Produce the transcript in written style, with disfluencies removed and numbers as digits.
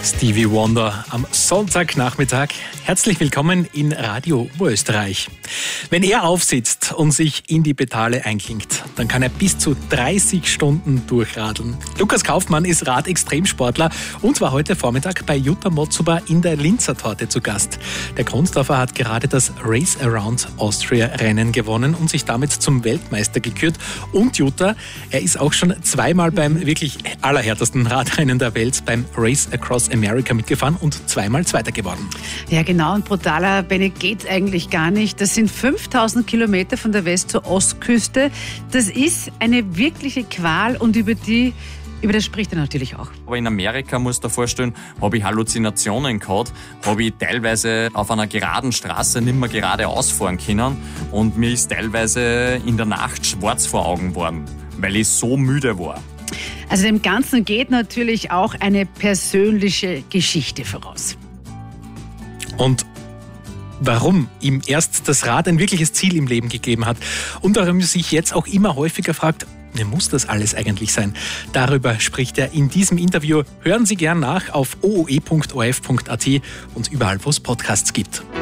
Stevie Wonder am Sonntagnachmittag. Herzlich willkommen in Radio Oberösterreich. Wenn er aufsitzt und sich in die Pedale einklingt, dann kann er bis zu 30 Stunden durchradeln. Lukas Kaufmann ist Radextremsportler und war heute Vormittag bei Jutta Motzuber in der Linzer Torte zu Gast. Der Kronsdorfer hat gerade das Race Around Austria Rennen gewonnen und sich damit zum Weltmeister gekürt. Und Jutta, er ist auch schon zweimal beim wirklich allerhärtesten Radrennen der Welt, beim Race Across America mitgefahren und zweimal Zweiter geworden. Ja genau, und brutaler, Benny, geht's eigentlich gar nicht. Das sind 5000 Kilometer von der West- zur Ostküste. Das ist eine wirkliche Qual und über das spricht er natürlich auch. Aber in Amerika, musst du dir vorstellen, habe ich Halluzinationen gehabt, habe ich teilweise auf einer geraden Straße nicht mehr geradeaus fahren können und mir ist teilweise in der Nacht schwarz vor Augen geworden, weil ich so müde war. Also dem Ganzen geht natürlich auch eine persönliche Geschichte voraus. Und warum ihm erst das Rad ein wirkliches Ziel im Leben gegeben hat und warum er sich jetzt auch immer häufiger fragt, wie muss das alles eigentlich sein? Darüber spricht er in diesem Interview. Hören Sie gern nach auf ooe.orf.at und überall, wo es Podcasts gibt.